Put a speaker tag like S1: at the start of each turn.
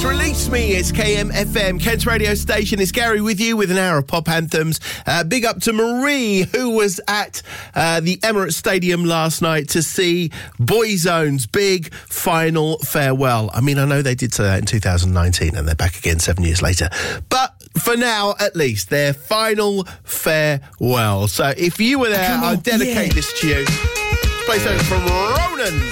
S1: It's Release Me, it's KMFM, Kent's radio station. It's Gary with you with an hour of pop anthems. Big up to Marie, who was at the Emirates Stadium last night to see Boyzone's big final farewell. I mean, I know they did say that in 2019 and they're back again 7 years later. But for now, at least, their final farewell. So if you were there, I'll dedicate this to you. Play something from Ronan.